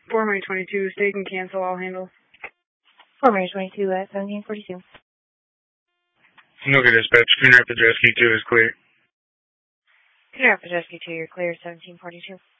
4 22, stay and cancel, I'll handle. 422 at 1742. Okay, dispatch. Coon Rapids Rescue 2 is clear. Coon Rapids Rescue 2, you're clear, 1742.